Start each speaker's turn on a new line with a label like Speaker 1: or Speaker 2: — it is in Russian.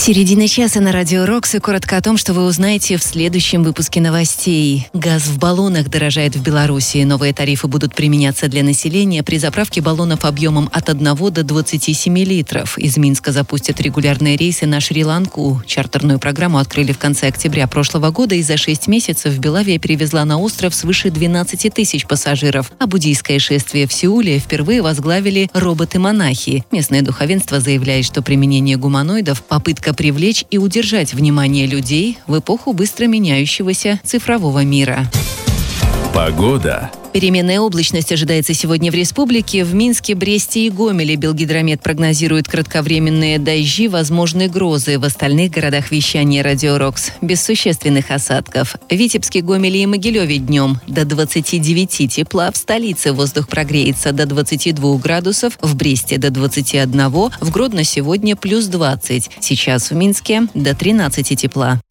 Speaker 1: Середина часа на Радио Рокс, и коротко о том, что вы узнаете в следующем выпуске новостей. Газ в баллонах дорожает в Беларуси. Новые тарифы будут применяться для населения при заправке баллонов объемом от 1 до 27 литров. Из Минска запустят регулярные рейсы на Шри-Ланку. Чартерную программу открыли в конце октября прошлого года, и за 6 месяцев Белавия перевезла на остров свыше 12 тысяч пассажиров. А буддийское шествие в Сеуле впервые возглавили роботы-монахи. Местное духовенство заявляет, что применение гуманоидов – попытка привлечь и удержать внимание людей в эпоху быстро меняющегося цифрового мира.
Speaker 2: Погода.
Speaker 1: Переменная облачность ожидается сегодня в республике. В Минске, Бресте и Гомеле Белгидромет прогнозирует кратковременные дожди, возможны грозы. В остальных городах вещания Радио Рокс без существенных осадков. В Витебске, Гомеле и Могилеве днем до 29 тепла. В столице воздух прогреется до 22 градусов. В Бресте до 21. В Гродно сегодня плюс 20. Сейчас в Минске до 13 тепла.